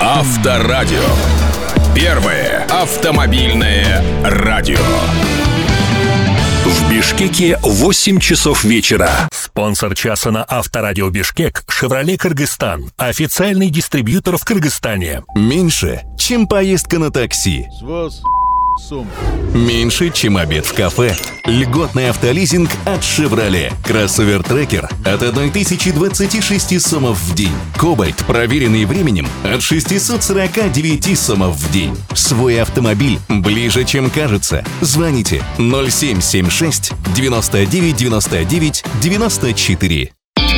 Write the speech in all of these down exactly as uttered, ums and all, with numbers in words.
Авторадио. Первое автомобильное радио. В Бишкеке восемь часов вечера. Спонсор часа на Авторадио Бишкек — «Шевроле Кыргызстан», официальный дистрибьютор в Кыргызстане. Меньше, чем поездка на такси. Меньше, чем обед в кафе. Льготный автолизинг от «Шевроле». Кроссовер Трекер от тысяча двадцати шести сомов в день. Кобальт, проверенный временем, от шестьсот сорока девяти сомов в день. Свой автомобиль ближе, чем кажется. Звоните ноль семь семь шесть девяносто девять девяносто девять девяносто четыре.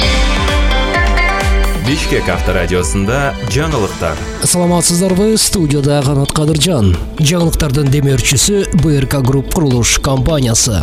Бишкек авторадиосында жаңылыктар. Саламатсыздарбы, студияда Канат Кадыржан. Жаңылыктардын демөөрчүсү бэ эр ка Групп курулуш компаниясы.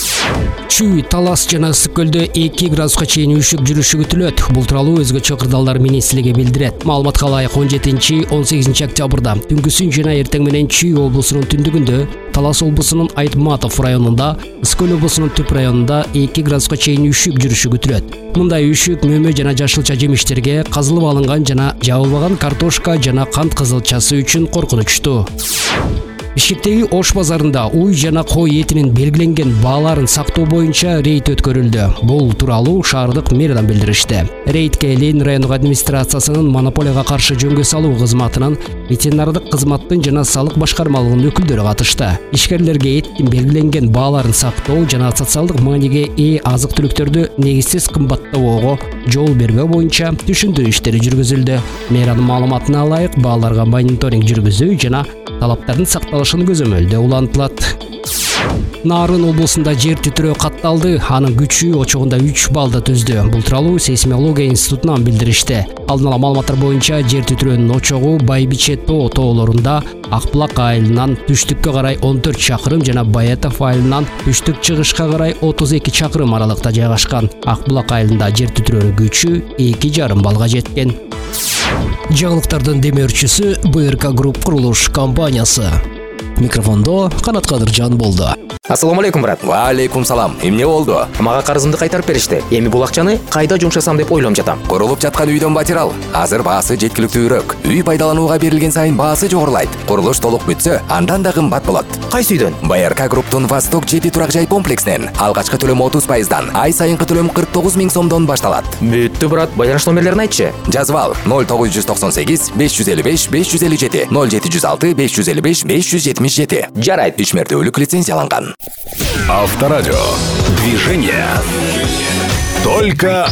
Чүй, Талас жана Ысык-Көлдө эки градуска чейин үшүк жүрүшү күтүлөт. Бул тууралуу өзгөчө кырдаалдар менен силерге билдирет. Маалыматка ылайык он жетинчи он сегизинчи октябрда түнгүсүн жана эртең менен Чүй облусунун түндүгүндө, Талас облусунун Айтматов районунда, Ысык-Көл облусунун Түп районунда эки градуска чейин үшүк жүрүшү күтүлөт. Мындай үшүк мөмө жана жашылча жемиштерге, казылып алынган жана жабылбаган картошка жана кант кызылчасы үчүн коркунучтуу. Бишкектеги Ош базарында уй жана кой этинин белгиленген бааларын сактоо боюнча рейд өткөрүлдү. Бул тууралуу шаардык мэриядан билдиришти. Рейдке Ленин райондук администрациясынын монополияга каршы жөнгө салуу кызматынын, ветеринардык кызматтын жана салык башкармалыгынын өкүлдөрү катышты. Ишкерлерге эттин белгиленген бааларын сактоо жана социалдык мааниге ээ азык-түлүктөрдү негизсиз кымбаттоого жол бербөө боюнча түшүндүрүү иштери жүргүзүлдү. Мэриянын маалыматына ылайык, бааларга мониторинг жүргүзүү жана талаптардын сакталышын көзөмөлдөө улантылат. Нарын облусунда жер титирөө катталды. Анын күчү очогунда үч балды түздү. Бул тууралуу сейсмология институтунан билдиришти. Алдын ала маалыматтар боюнча жер титирөөнүн очогу Байбиче тоо тоолорунда, Акбулак айылынан түштүккө карай он төрт чакырым жана Баятов айылынан түштүк чыгышка карай отуз эки чакырым аралыкта жайгашкан. Акбулак айылында жер титирөөнүн күчү эки жарым балга жеткен. Жаңылыктардын демөөрчүсү бэ эр ка Групп курулуш компаниясы. Микрофондо Канат Кадыржан болду. Ассаламу алейкум, брат. Ва алейкум салам. Эмне болду? Мага карызымды кайтарып беришти. Эми бул акчаны кайда жумшасам деп ойлонуп жатам. Курулуп жаткан үйдөн батирал. Азыр баасы жеткиликтүүрөөк. Үй пайдаланууга берилген сайын баасы жогорулайт. Курулуш толук бүтсө, андан да кымбат болот. Кайсы үйдөн? бэ эр ка Групптун Восток жети турак жай комплексинен алгачкы төлөм отуз пайыздан, ай сайынкы төлөм кырк тогуз миң сомдон башталат. Бүттү, брат. Байланыш номерлерин айтчы. Жазып ал: ноль тогуз жүз токсон сегиз беш жүз элүү беш беш жүз элүү жети, ноль жети жүз алты беш жүз элүү беш беш жүз жетимиш жети. Жарайт. Үч мертөөлүк лицензияланган. Авторадио. Движение только